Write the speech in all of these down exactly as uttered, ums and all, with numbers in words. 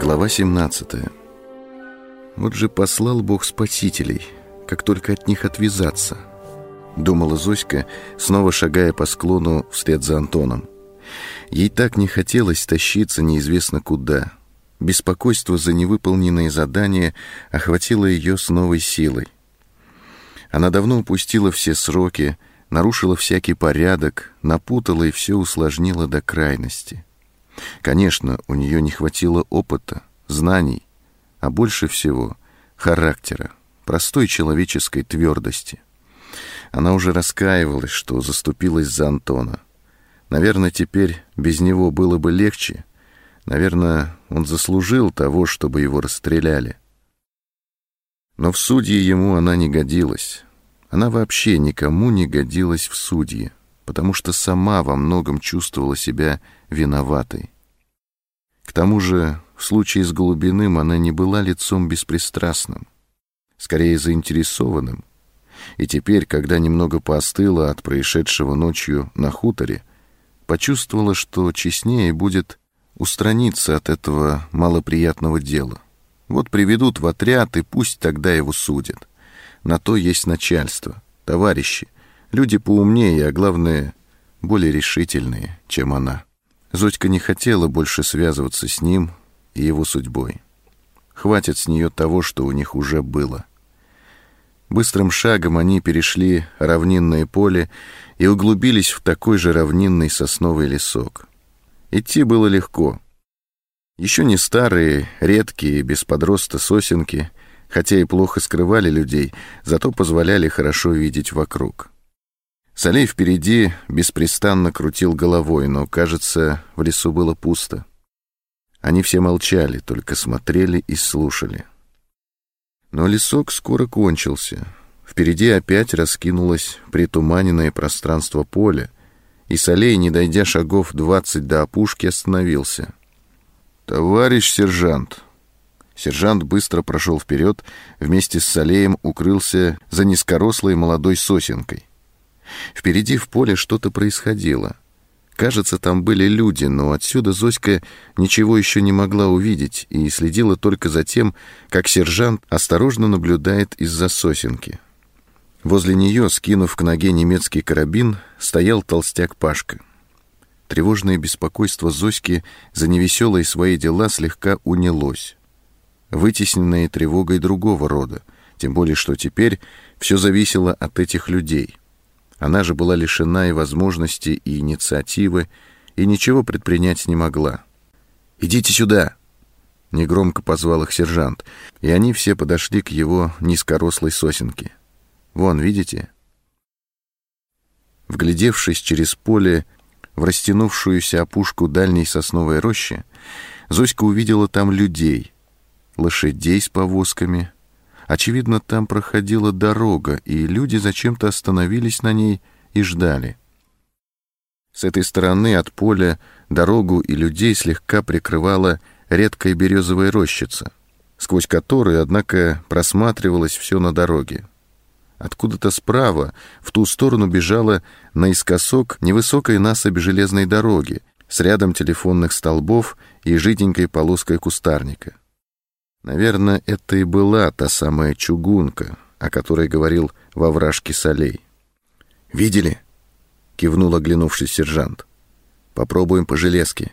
Глава семнадцатая. Вот же послал Бог спасителей, как только от них отвязаться, думала Зоська, снова шагая по склону вслед за Антоном. Ей так не хотелось тащиться неизвестно куда. Беспокойство за невыполненные задания охватило ее с новой силой. Она давно упустила все сроки, нарушила всякий порядок, напутала и все усложнила до крайности. Конечно, у нее не хватило опыта, знаний, а больше всего характера, простой человеческой твердости. Она уже раскаивалась, что заступилась за Антона. Наверное, теперь без него было бы легче. Наверное, он заслужил того, чтобы его расстреляли. Но в судьи ему она не годилась. Она вообще никому не годилась в судьи, потому что сама во многом чувствовала себя виноватой. К тому же, в случае с Голубиным она не была лицом беспристрастным, скорее заинтересованным. И теперь, когда немного поостыла от происшедшего ночью на хуторе, почувствовала, что честнее будет устраниться от этого малоприятного дела. Вот приведут в отряд, и пусть тогда его судят. На то есть начальство, товарищи, люди поумнее, а главное, более решительные, чем она. Зодька не хотела больше связываться с ним и его судьбой. Хватит с нее того, что у них уже было. Быстрым шагом они перешли равнинное поле и углубились в такой же равнинный сосновый лесок. Идти было легко. Еще не старые, редкие, без подроста сосенки, хотя и плохо скрывали людей, зато позволяли хорошо видеть вокруг. Солей впереди беспрестанно крутил головой, но, кажется, в лесу было пусто. Они все молчали, только смотрели и слушали. Но лесок скоро кончился. Впереди опять раскинулось притуманенное пространство поля, и Солей, не дойдя шагов двадцать до опушки, остановился. «Товарищ сержант!» Сержант быстро прошел вперед, вместе с Солеем укрылся за низкорослой молодой сосенкой. Впереди в поле что-то происходило. Кажется, там были люди, но отсюда Зоська ничего еще не могла увидеть и следила только за тем, как сержант осторожно наблюдает из-за сосенки. Возле нее, скинув к ноге немецкий карабин, стоял толстяк Пашка. Тревожное беспокойство Зоськи за невеселые свои дела слегка унялось, вытесненное тревогой другого рода, тем более что теперь все зависело от этих людей. Она же была лишена и возможности, и инициативы, и ничего предпринять не могла. «Идите сюда!» — негромко позвал их сержант, и они все подошли к его низкорослой сосенке. «Вон, видите?» Вглядевшись через поле в растянувшуюся опушку дальней сосновой рощи, Зоська увидела там людей, лошадей с повозками. Очевидно, там проходила дорога, и люди зачем-то остановились на ней и ждали. С этой стороны от поля дорогу и людей слегка прикрывала редкая березовая рощица, сквозь которую, однако, просматривалось все на дороге. Откуда-то справа в ту сторону бежала наискосок невысокая насыпь железной дороги с рядом телефонных столбов и жиденькой полоской кустарника. Наверное, это и была та самая чугунка, о которой говорил во вражке Солей. «Видели?» — кивнул, оглянувшись сержант. «Попробуем по железке».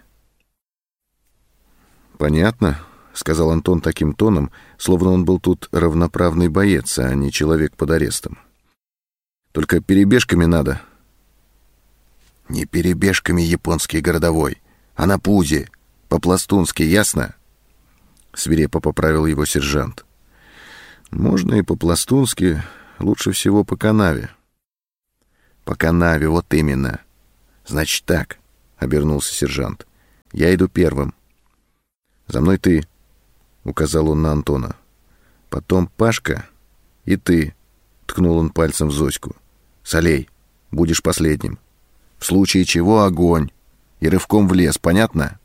«Понятно», — сказал Антон таким тоном, словно он был тут равноправный боец, а не человек под арестом. «Только перебежками надо». «Не перебежками, японский городовой, а на пузе, по-пластунски, ясно?» — свирепо поправил его сержант. «Можно и по-пластунски, лучше всего по канаве». «По канаве, вот именно. Значит так», — обернулся сержант. «Я иду первым. За мной ты», — указал он на Антона. «Потом Пашка и ты», — ткнул он пальцем в Зоську. «Солей, будешь последним. В случае чего огонь. И рывком в лес, понятно?»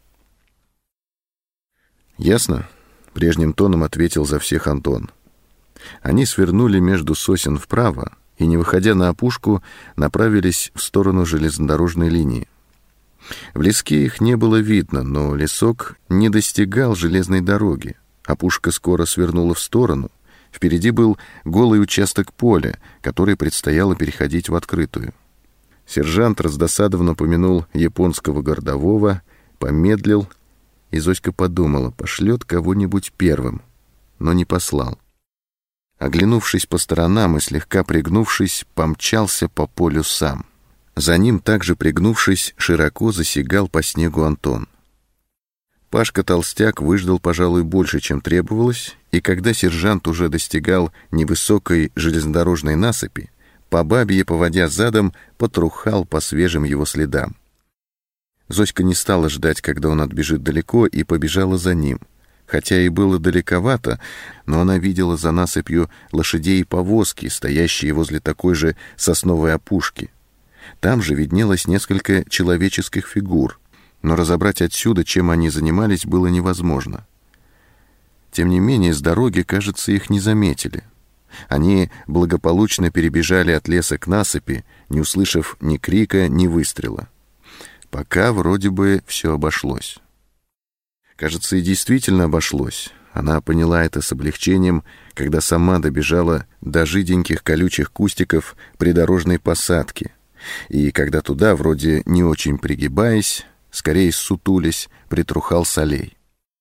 «Ясно», — прежним тоном ответил за всех Антон. Они свернули между сосен вправо и, не выходя на опушку, направились в сторону железнодорожной линии. В леске их не было видно, но лесок не достигал железной дороги. Опушка скоро свернула в сторону. Впереди был голый участок поля, который предстояло переходить в открытую. Сержант раздосадованно помянул японского городового, помедлил, и Зоська подумала, пошлет кого-нибудь первым, но не послал. Оглянувшись по сторонам и слегка пригнувшись, помчался по полю сам. За ним, также пригнувшись, широко засигал по снегу Антон. Пашка-толстяк выждал, пожалуй, больше, чем требовалось, и когда сержант уже достигал невысокой железнодорожной насыпи, по бабье, поводя задом, потрухал по свежим его следам. Зоська не стала ждать, когда он отбежит далеко, и побежала за ним. Хотя и было далековато, но она видела за насыпью лошадей и повозки, стоящие возле такой же сосновой опушки. Там же виднелось несколько человеческих фигур, но разобрать отсюда, чем они занимались, было невозможно. Тем не менее, с дороги, кажется, их не заметили. Они благополучно перебежали от леса к насыпи, не услышав ни крика, ни выстрела. Пока вроде бы все обошлось. Кажется, и действительно обошлось. Она поняла это с облегчением, когда сама добежала до жиденьких колючих кустиков придорожной посадки, и когда туда, вроде не очень пригибаясь, скорее сутулясь, притрухал Солей.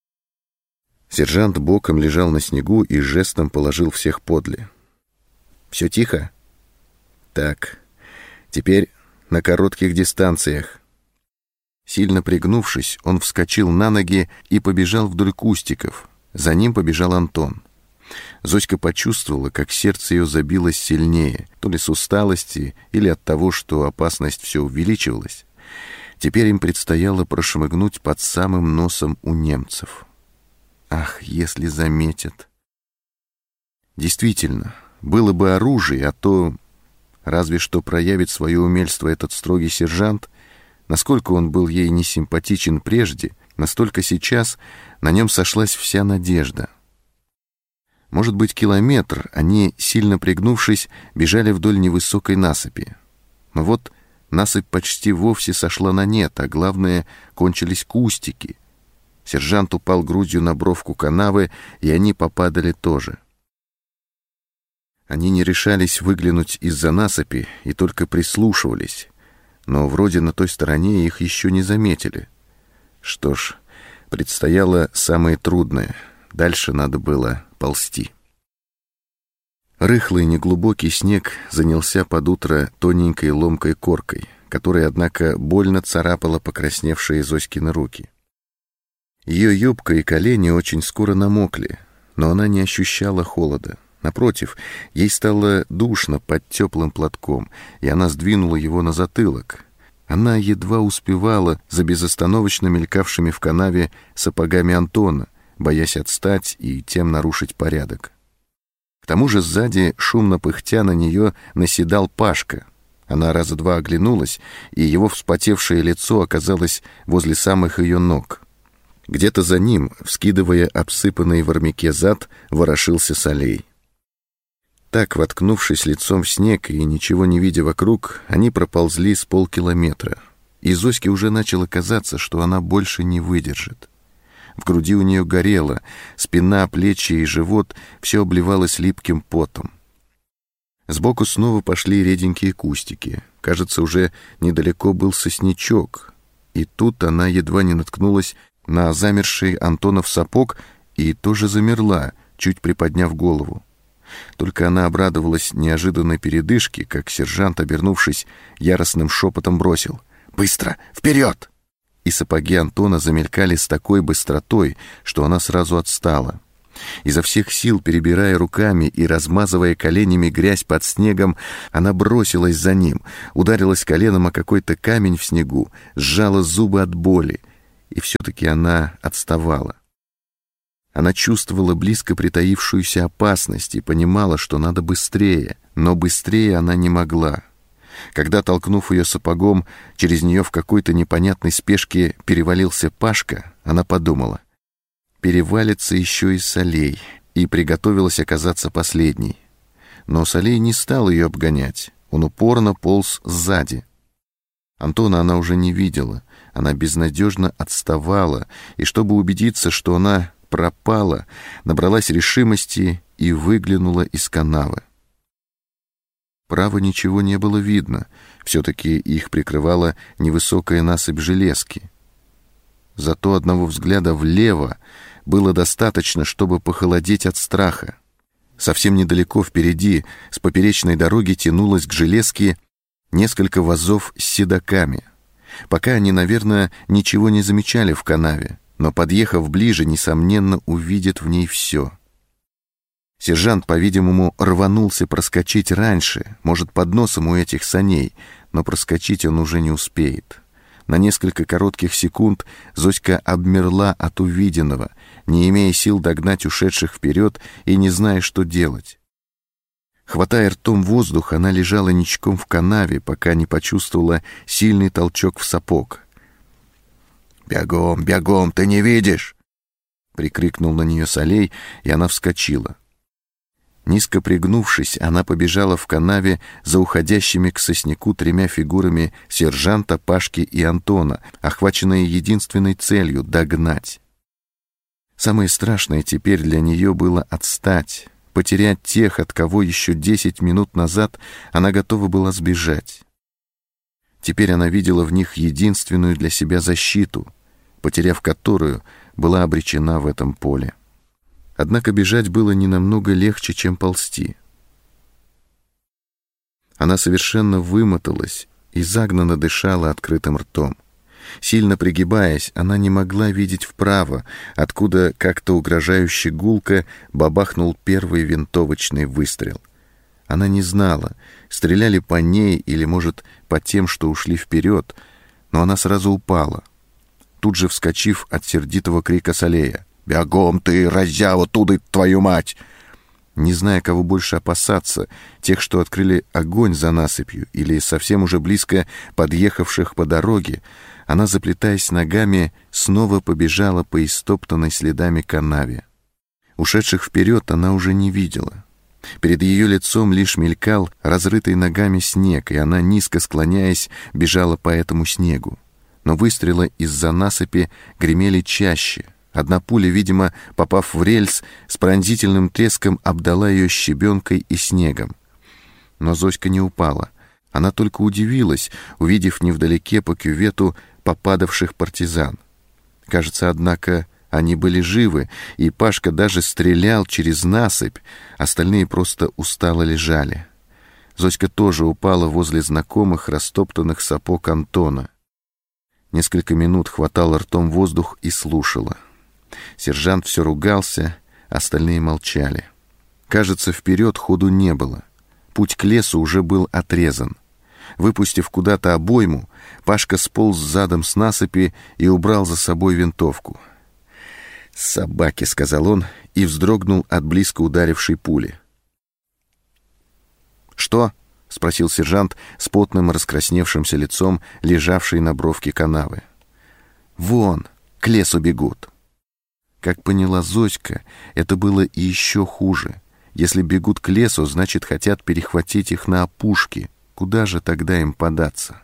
Сержант боком лежал на снегу и жестом положил всех подле. «Все тихо?» «Так, теперь на коротких дистанциях». Сильно пригнувшись, он вскочил на ноги и побежал вдоль кустиков. За ним побежал Антон. Зоська почувствовала, как сердце ее забилось сильнее, то ли с усталости, или от того, что опасность все увеличивалась. Теперь им предстояло прошмыгнуть под самым носом у немцев. Ах, если заметят! Действительно, было бы оружие, а то разве что проявит свое умельство этот строгий сержант. Насколько он был ей не симпатичен прежде, настолько сейчас на нем сошлась вся надежда. Может быть, километр они, сильно пригнувшись, бежали вдоль невысокой насыпи. Но вот насыпь почти вовсе сошла на нет, а главное, кончились кустики. Сержант упал грудью на бровку канавы, и они попадали тоже. Они не решались выглянуть из-за насыпи и только прислушивались. Но вроде на той стороне их еще не заметили. Что ж, предстояло самое трудное. Дальше надо было ползти. Рыхлый неглубокий снег занялся под утро тоненькой ломкой коркой, которая, однако, больно царапала покрасневшие Зоськины руки. Ее юбка и колени очень скоро намокли, но она не ощущала холода. Напротив, ей стало душно под теплым платком, и она сдвинула его на затылок. Она едва успевала за безостановочно мелькавшими в канаве сапогами Антона, боясь отстать и тем нарушить порядок. К тому же сзади, шумно пыхтя, на нее наседал Пашка. Она раза два оглянулась, и его вспотевшее лицо оказалось возле самых ее ног. Где-то за ним, вскидывая обсыпанный в армяке зад, ворошился Солей. Так, воткнувшись лицом в снег и ничего не видя вокруг, они проползли с полкилометра. И Зоське уже начало казаться, что она больше не выдержит. В груди у нее горело, спина, плечи и живот все обливалось липким потом. Сбоку снова пошли реденькие кустики. Кажется, уже недалеко был сосничок. И тут она едва не наткнулась на замерший Антонов сапог и тоже замерла, чуть приподняв голову. Только она обрадовалась неожиданной передышке, как сержант, обернувшись, яростным шепотом бросил: «Быстро! Вперед!» И сапоги Антона замелькали с такой быстротой, что она сразу отстала. Изо всех сил, перебирая руками и размазывая коленями грязь под снегом, она бросилась за ним, ударилась коленом о какой-то камень в снегу, сжала зубы от боли, и все-таки она отставала. Она чувствовала близко притаившуюся опасность и понимала, что надо быстрее, но быстрее она не могла. Когда, толкнув ее сапогом, через нее в какой-то непонятной спешке перевалился Пашка, она подумала: перевалится еще и Солей, и приготовилась оказаться последней. Но Солей не стал ее обгонять, он упорно полз сзади. Антона она уже не видела, Она безнадежно отставала, и чтобы убедиться, что она пропала, набралась решимости и выглянула из канавы. Право, ничего не было видно, все-таки их прикрывала невысокая насыпь железки. Зато одного взгляда влево было достаточно, чтобы похолодеть от страха. Совсем недалеко впереди, с поперечной дороги, тянулось к железке несколько вазов с седаками. Пока они, наверное, ничего не замечали в канаве, но, подъехав ближе, несомненно, увидят в ней все. Сержант, по-видимому, рванулся проскочить раньше, может, под носом у этих саней, но проскочить он уже не успеет. На несколько коротких секунд Зоська обмерла от увиденного, не имея сил догнать ушедших вперед и не зная, что делать. Хватая ртом воздух, она лежала ничком в канаве, пока не почувствовала сильный толчок в сапог. «Бегом, бегом, ты не видишь!» — прикрикнул на нее Солей, и она вскочила. Низко пригнувшись, она побежала в канаве за уходящими к сосняку тремя фигурами сержанта, Пашки и Антона, охваченные единственной целью — догнать. Самое страшное теперь для нее было отстать, потерять тех, от кого еще десять минут назад она готова была сбежать. Теперь она видела в них единственную для себя защиту, потеряв которую, была обречена в этом поле. Однако бежать было не намного легче, чем ползти. Она совершенно вымоталась и загнанно дышала открытым ртом. Сильно пригибаясь, она не могла видеть вправо, откуда как-то угрожающе гулко бабахнул первый винтовочный выстрел. Она не знала, стреляли по ней или, может, по тем, что ушли вперед, но она сразу упала, тут же вскочив от сердитого крика Солея. «Бегом ты, раззява, туды, твою мать!» Не зная, кого больше опасаться, тех, что открыли огонь за насыпью, или совсем уже близко подъехавших по дороге, она, заплетаясь ногами, снова побежала по истоптанной следами канаве. Ушедших вперед она уже не видела. Перед ее лицом лишь мелькал разрытый ногами снег, и она, низко склоняясь, бежала по этому снегу. Но выстрелы из-за насыпи гремели чаще. Одна пуля, видимо, попав в рельс, с пронзительным треском обдала ее щебенкой и снегом. Но Зоська не упала. Она только удивилась, увидев невдалеке по кювету попадавших партизан. Кажется, однако, они были живы, и Пашка даже стрелял через насыпь, остальные просто устало лежали. Зоська тоже упала возле знакомых растоптанных сапог Антона. Несколько минут хватала ртом воздух и слушала. Сержант все ругался, остальные молчали. Кажется, вперед ходу не было. Путь к лесу уже был отрезан. Выпустив куда-то обойму, Пашка сполз задом с насыпи и убрал за собой винтовку. «Собаки», — сказал он, и вздрогнул от близко ударившей пули. «Что?» — спросил сержант с потным раскрасневшимся лицом, лежавший на бровке канавы. «Вон, к лесу бегут». Как поняла Зоська, это было и еще хуже. Если бегут к лесу, значит, хотят перехватить их на опушке. Куда же тогда им податься?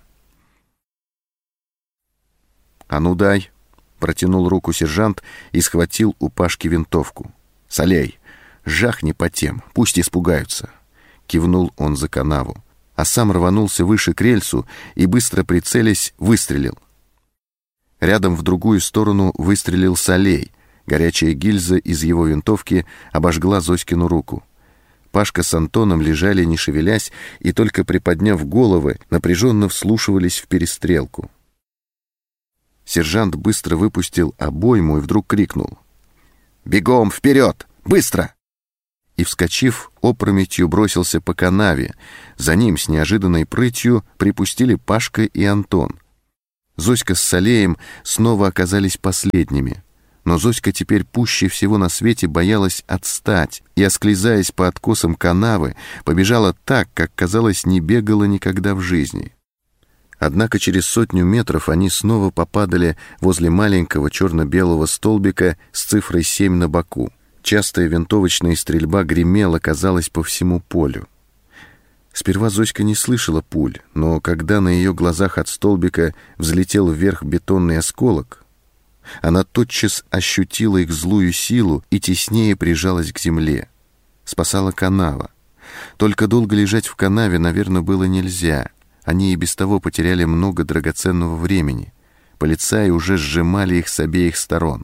«А ну дай!» — протянул руку сержант и схватил у Пашки винтовку. «Солей, жахни по тем, пусть испугаются!» Кивнул он за канаву, а сам рванулся выше к рельсу и, быстро прицелясь, выстрелил. Рядом в другую сторону выстрелил Солей. Горячая гильза из его винтовки обожгла Зоськину руку. Пашка с Антоном лежали, не шевелясь, и только приподняв головы, напряженно вслушивались в перестрелку. Сержант быстро выпустил обойму и вдруг крикнул: «Бегом вперед! Быстро!» И, вскочив, опрометью бросился по канаве. За ним с неожиданной прытью припустили Пашка и Антон. Зоська с Солеем снова оказались последними. Но Зоська теперь пуще всего на свете боялась отстать и, осклизаясь по откосам канавы, побежала так, как, казалось, не бегала никогда в жизни. Однако через сотню метров они снова попадали возле маленького черно-белого столбика с цифрой семь на боку. Частая винтовочная стрельба гремела, казалось, по всему полю. Сперва Зоська не слышала пуль, но когда на ее глазах от столбика взлетел вверх бетонный осколок, она тотчас ощутила их злую силу и теснее прижалась к земле. Спасала канава. Только долго лежать в канаве, наверное, было нельзя. Они и без того потеряли много драгоценного времени. Полицаи уже сжимали их с обеих сторон.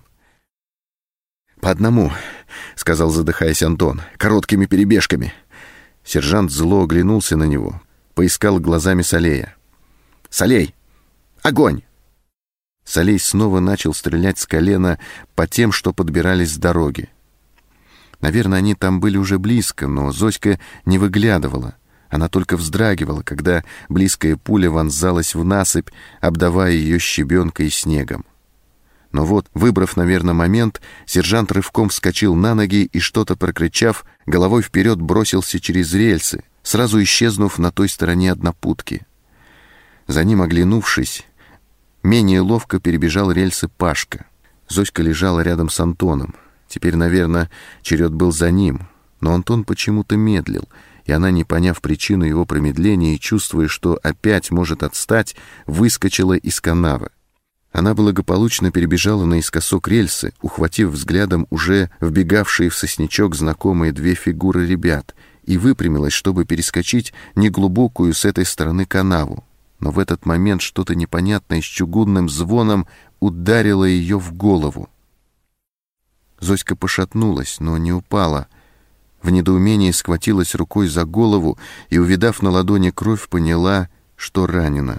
«По одному», — сказал, задыхаясь, Антон, — «короткими перебежками». Сержант зло оглянулся на него, поискал глазами Салея. «Салей! Огонь!» Салей снова начал стрелять с колена по тем, что подбирались с дороги. Наверное, они там были уже близко, но Зоська не выглядывала. Она только вздрагивала, когда близкая пуля вонзалась в насыпь, обдавая ее щебенкой и снегом. Но вот, выбрав, наверное, момент, сержант рывком вскочил на ноги и, что-то прокричав, головой вперед бросился через рельсы, сразу исчезнув на той стороне однопутки. За ним, оглянувшись, менее ловко перебежал рельсы Пашка. Зоська лежала рядом с Антоном. Теперь, наверное, черед был за ним, но Антон почему-то медлил, и она, не поняв причину его промедления и чувствуя, что опять может отстать, выскочила из канавы. Она благополучно перебежала наискосок рельсы, ухватив взглядом уже вбегавшие в сосничок знакомые две фигуры ребят, и выпрямилась, чтобы перескочить неглубокую с этой стороны канаву. Но в этот момент что-то непонятное с чугунным звоном ударило ее в голову. Зоська пошатнулась, но не упала. В недоумении схватилась рукой за голову и, увидав на ладони кровь, поняла, что ранена.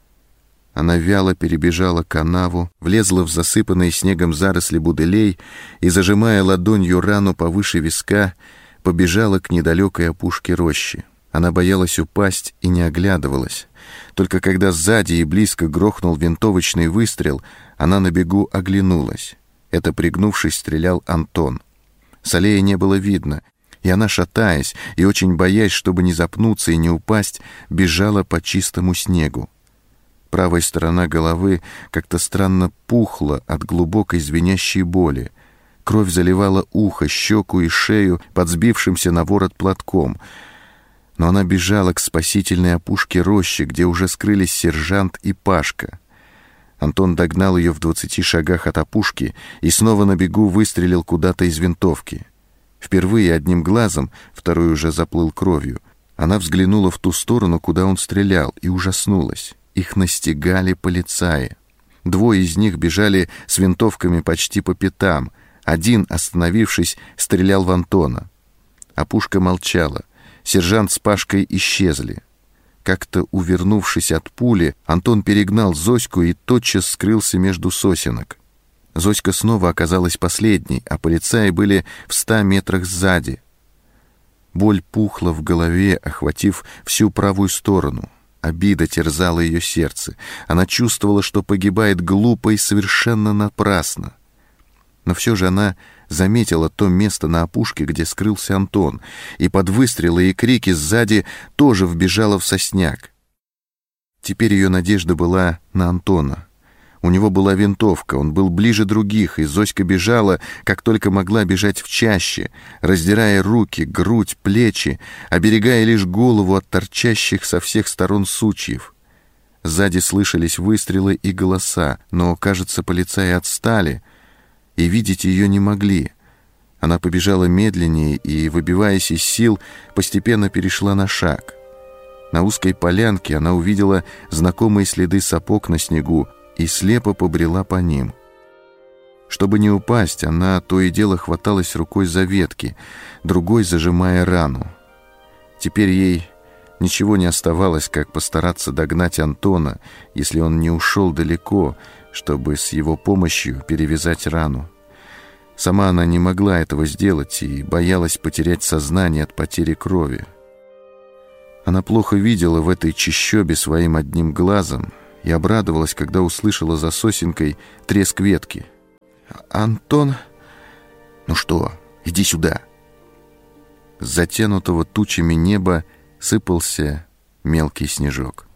Она вяло перебежала канаву, влезла в засыпанные снегом заросли буделей и, зажимая ладонью рану повыше виска, побежала к недалекой опушке рощи. Она боялась упасть и не оглядывалась. Только когда сзади и близко грохнул винтовочный выстрел, она на бегу оглянулась. Это, пригнувшись, стрелял Антон. Салея не было видно, и она, шатаясь и очень боясь, чтобы не запнуться и не упасть, бежала по чистому снегу. Правая сторона головы как-то странно пухла от глубокой звенящей боли. Кровь заливала ухо, щеку и шею под сбившимся на ворот платком. Но она бежала к спасительной опушке рощи, где уже скрылись сержант и Пашка. Антон догнал ее в двадцати шагах от опушки и снова на бегу выстрелил куда-то из винтовки. Впервые одним глазом, второй уже заплыл кровью, она взглянула в ту сторону, куда он стрелял, и ужаснулась. Их настигали полицаи. Двое из них бежали с винтовками почти по пятам. Один, остановившись, стрелял в Антона. Опушка молчала. Сержант с Пашкой исчезли. Как-то увернувшись от пули, Антон перегнал Зоську и тотчас скрылся между сосенок. Зоська снова оказалась последней, а полицаи были в ста метрах сзади. Боль пухла в голове, охватив всю правую сторону. Обида терзала ее сердце. Она чувствовала, что погибает глупо и совершенно напрасно. Но все же она заметила то место на опушке, где скрылся Антон, и под выстрелы и крики сзади тоже вбежала в сосняк. Теперь ее надежда была на Антона. У него была винтовка, он был ближе других, и Зоська бежала, как только могла бежать в чаще, раздирая руки, грудь, плечи, оберегая лишь голову от торчащих со всех сторон сучьев. Сзади слышались выстрелы и голоса, но, кажется, полицаи отстали, и видеть ее не могли. Она побежала медленнее и, выбиваясь из сил, постепенно перешла на шаг. На узкой полянке она увидела знакомые следы сапог на снегу и слепо побрела по ним. Чтобы не упасть, она то и дело хваталась рукой за ветки, другой зажимая рану. Теперь ей ничего не оставалось, как постараться догнать Антона, если он не ушел далеко, чтобы с его помощью перевязать рану. Сама она не могла этого сделать и боялась потерять сознание от потери крови. Она плохо видела в этой чащобе своим одним глазом и обрадовалась, когда услышала за сосенкой треск ветки. «Антон...» «Ну что, иди сюда!» С затянутого тучами неба сыпался мелкий снежок.